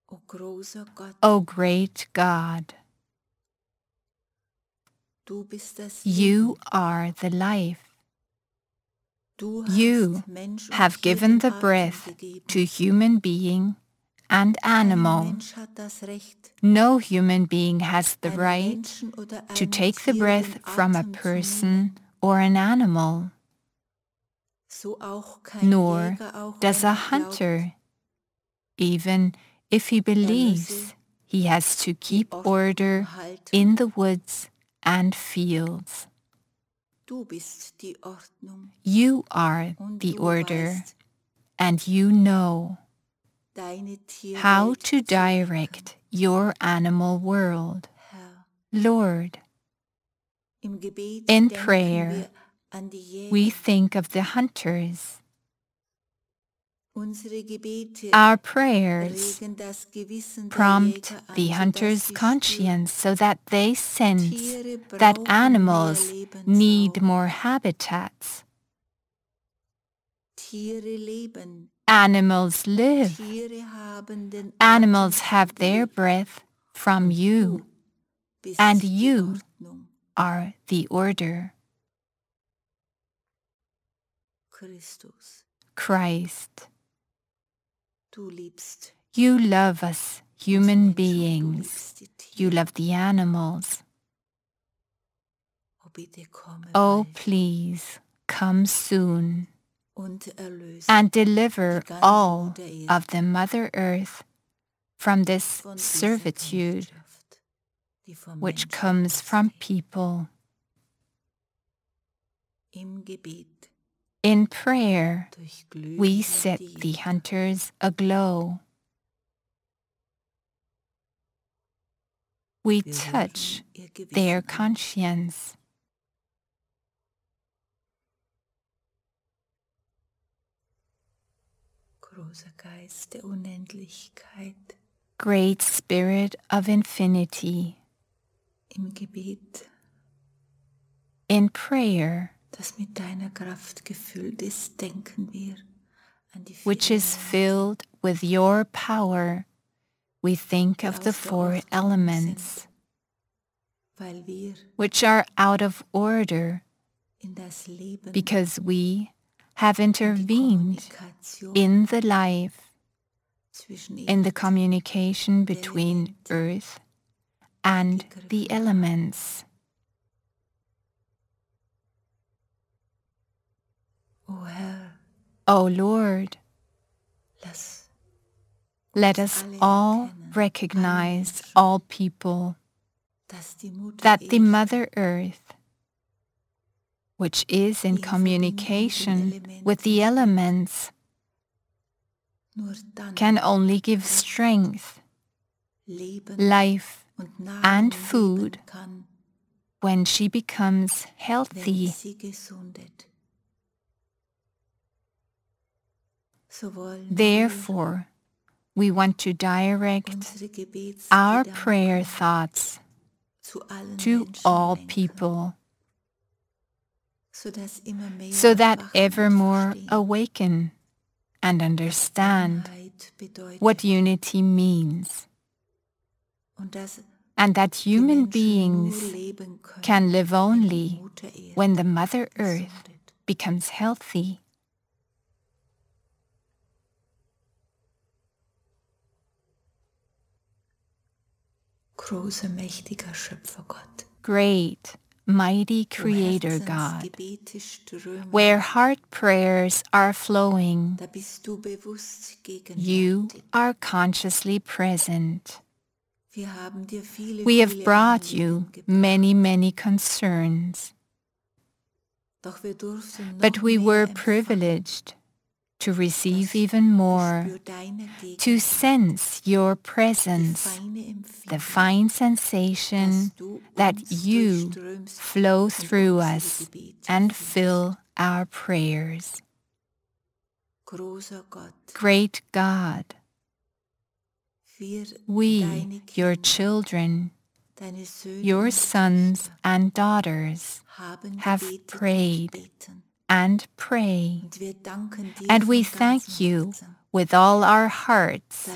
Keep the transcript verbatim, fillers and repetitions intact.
O großer Gott, O great God, du bist das you Leben. are the life. Du You hast Mensch und have Tier given den the Atem breath gegeben. to human being and Kein animal. Mensch hat das Recht, No human being has the einem right Menschen oder to einem take the Tier breath den from a Atem zu person nehmen. or an animal, So auch kein nor Jäger, auch does wenn a er glaubt, hunter, even if he er believes müsse he has to die keep Ordnung order halten. in the woods and fields. Du bist die Ordnung You are und the du order, weißt, and you know deine how Tierwelt to zu lenken. direct your animal world. Herr, Lord, im Gebet in denken prayer, wir an die we Jäger. think of the hunters. Unsere Gebete Our prayers regen das Gewissen der prompt Jäger the an, sodass hunter's sie spüren, conscience so that they sense Tiere that brauchen mehr animals need Lebensraum. more habitats. Tiere leben. Animals live. Tiere haben den Animals Atem have von their dir. breath from you, Du bist and die you Ordnung, are the order. Christus. Christ, Du liebst you love us uns human Menschen, du beings. liebst die You Tiere. love the animals. Oh, bitte komme Oh, bald please, come soon und erlöse and deliver die ganze all Mutter Erde of the Mother Earth from this von dieser servitude Knechtschaft, die vom which Menschen comes from ausgeht. people. Im Gebet In prayer, durchglühen we wir set die the Jäger. hunters aglow. We Wir touch rühren ihr Gewissen their an. conscience. Großer Geist der Unendlichkeit, Great Spirit of Infinity, im Gebet, in prayer, das mit deiner Kraft gefüllt ist, denken wir an die vier which is Elemente, filled with your power, we think die of the aus der four Ordnung elements, sind, weil wir which are out of order in das Leben, because we have in die intervened Kommunikation in the life, zwischen in the Erde, communication between Elemente, earth and the gegriffen. elements. O Herr, O Lord, lass let uns us alle all erkennen, alle recognize Menschen, all people dass die Mutter that the Erde, Mother Earth, which is in die in Verbindung mit den communication with Elementen the steht, elements, nur dann can only give strength, Leben life, und Nahrung and geben food kann, when she becomes wenn healthy. sie gesundet. So wollen wir Therefore, we want to direct unsere our Gebetsgedanken prayer thoughts zu allen to Menschen all lenken, people, sodass immer mehr so that erwachen und evermore verstehen, awaken and was understand Einheit bedeutet, what unity means, und dass and that die human Menschen beings nur leben können, can live wenn die only Mutter Erde when the Mother Earth gesundet. becomes healthy. Großer, mächtiger Schöpfergott, Great, mighty wo Creator God, Herzensgebete strömen, where heart prayers are flowing, da bist du bewusst you gegenwärtig. are consciously present. Wir haben dir viele, We have viele brought you Anliegen gebracht, many, many concerns, doch wir durften noch but we mehr were empfangen. privileged to receive Das even more, Gespür deiner to Gegenwart, sense your die presence, feine the Empfindung, fine sensation dass du that uns you durchströmst flow und through unsere us Gebete and führst. fill our prayers. Großer Gott, Great God, wir, we, deine your Kinder, children, deine Söhne your und sons Töchter, and daughters, haben have gebetet prayed und beten. and pray, Und wir danken dir and we von thank ganzem you Herzen, with all our hearts